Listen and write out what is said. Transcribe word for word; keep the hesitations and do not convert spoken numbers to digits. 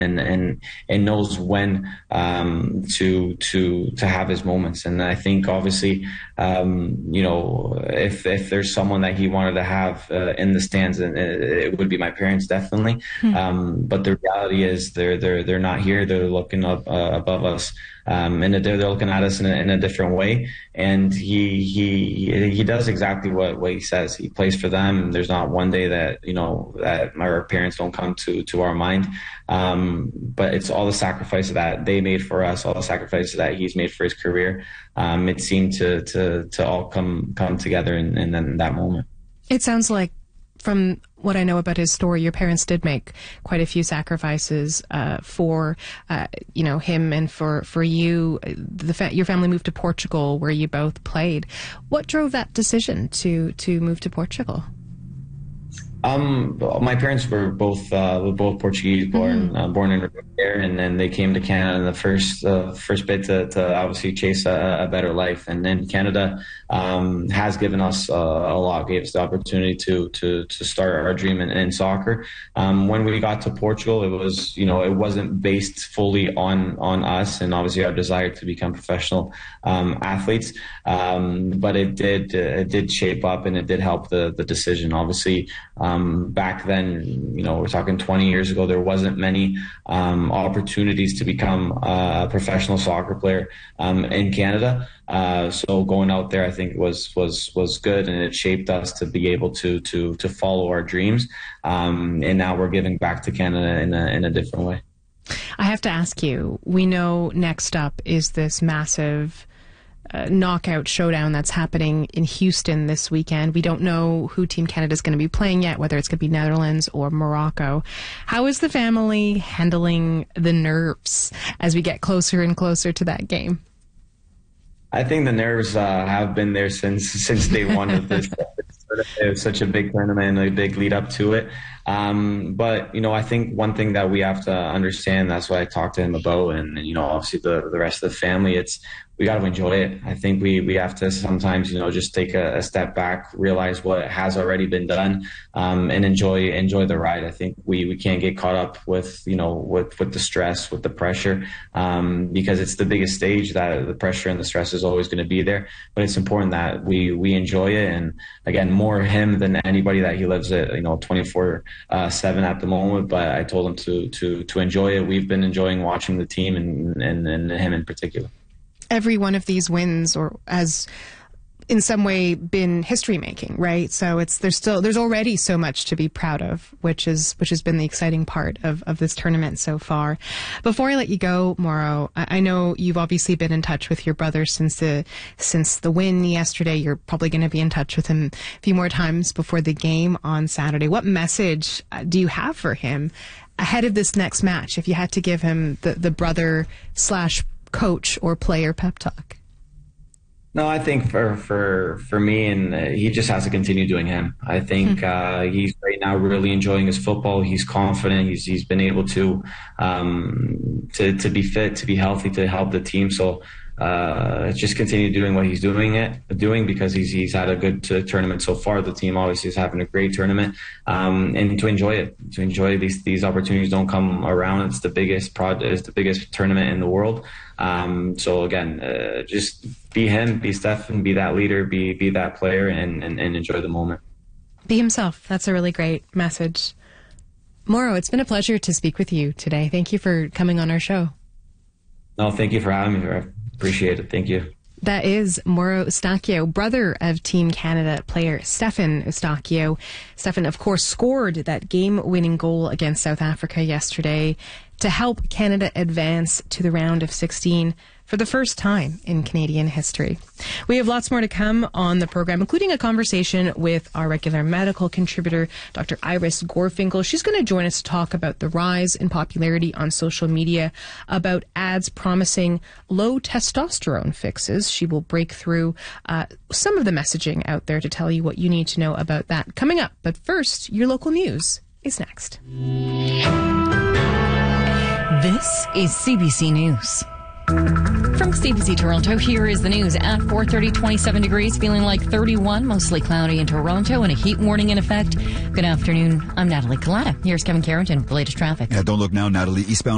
and and and knows when um, to to to have his moments. And I think obviously, um, you know, if if there's someone that he wanted to have uh, in the stands, and it would be my parents, definitely. Hmm. Um, but the reality is, they're they're they're not here. They're looking up uh, above us. Um, and they're, they're looking at us in a, in a different way. And he he he does exactly what, what he says. He plays for them. There's not one day that, you know, that our parents don't come to, to our mind. Um, but it's all the sacrifices that they made for us, all the sacrifices that he's made for his career. Um, it seemed to, to, to all come, come together in, in, in that moment. It sounds like, from what I know about his story, your parents did make quite a few sacrifices uh, for, uh, you know, him and for for you. The fa- your family moved to Portugal, where you both played. What drove that decision to to move to Portugal? Um, my parents were both uh, were both Portuguese, born mm-hmm. uh, born and raised there, and then they came to Canada in the first uh, first bit to, to obviously chase a, a better life. And then Canada um, has given us uh, a lot, gave us the opportunity to to to start our dream in, in soccer. Um, when we got to Portugal, it was you know it wasn't based fully on on us, and obviously our desire to become professional um, athletes. Um, but it did uh, it did shape up, and it did help the the decision. Obviously. Um, Um, back then, you know, we're talking twenty years ago, there wasn't many um, opportunities to become a professional soccer player um, in Canada. Uh, so going out there, I think was was was good, and it shaped us to be able to to to follow our dreams. Um, and now we're giving back to Canada in a in a different way. I have to ask you, we know next up is this massive Uh, knockout showdown that's happening in Houston this weekend. We don't know who Team Canada is going to be playing yet, whether it's going to be Netherlands or Morocco. How is the family handling the nerves as we get closer and closer to that game? I think the nerves uh, have been there since since day one of this. It was such a big tournament and a big lead up to it. Um, but, you know, I think one thing that we have to understand, that's what I talked to him about, and, and you know, obviously the, the rest of the family, it's, we got to enjoy it. I think we, we have to sometimes, you know, just take a, a step back, realize what has already been done, um, and enjoy, enjoy the ride. I think we, we can't get caught up with, you know, with, with the stress, with the pressure, um, because it's the biggest stage that the pressure and the stress is always going to be there. But it's important that we, we enjoy it. And again, more him than anybody, that he lives it, you know, twenty-four seven at the moment. But I told him to, to, to enjoy it. We've been enjoying watching the team, and, and, and him in particular. Every one of these wins or has in some way been history making, right? So it's there's still there's already so much to be proud of, which is which has been the exciting part of, of this tournament so far. Before I let you go, Mauro, I, I know you've obviously been in touch with your brother since the since the win yesterday. You're probably going to be in touch with him a few more times before the game on Saturday. What message do you have for him ahead of this next match, if you had to give him the, the brother slash coach or player pep talk? No, I think for for for me, and uh, he just has to continue doing him. I think mm-hmm. uh, he's right now really enjoying his football. He's confident. He's he's been able to um, to to be fit, to be healthy, to help the team. So uh, just continue doing what he's doing it doing because he's he's had a good uh, tournament so far. The team obviously is having a great tournament, um, and to enjoy it. To enjoy these these opportunities don't come around. It's the biggest project. It's the biggest tournament in the world. Um, so again, uh, just be him, be Stefan, be that leader, be be that player, and, and, and enjoy the moment. Be himself. That's a really great message. Mauro, it's been a pleasure to speak with you today. Thank you for coming on our show. No, thank you for having me. I appreciate it. Thank you. That is Mauro Eustáquio, brother of Team Canada player Stefan Eustáquio. Stefan, of course, scored that game-winning goal against South Africa yesterday to help Canada advance to the round of sixteen for the first time in Canadian history. We have lots more to come on the program, including a conversation with our regular medical contributor, Doctor Iris Gorfinkel. She's going to join us to talk about the rise in popularity on social media, about ads promising low testosterone fixes. She will break through uh, some of the messaging out there to tell you what you need to know about that coming up. But first, your local news is next. This is C B C News. From C B C Toronto, here is the news at four thirty, twenty-seven degrees, feeling like thirty-one, mostly cloudy in Toronto, and a heat warning in effect. Good afternoon. I'm Natalie Collada. Here's Kevin Carrington with the latest traffic. Yeah, don't look now, Natalie. Eastbound